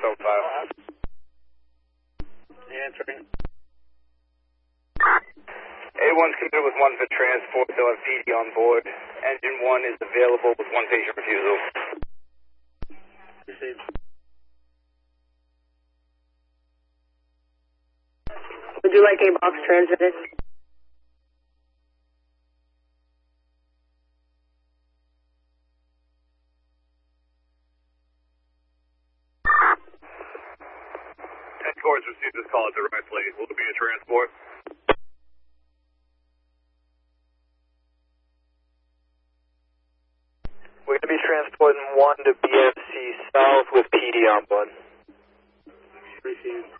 5. Answering. A1's committed with 1 for transport. They'll have PD on board. Engine 1 is available with 1 patient refusal. Received. Would you like a box transmitted? Escorts received this call directly. Will it be a transport? We're going to be transporting 1 to BFC South with PD on board. Received.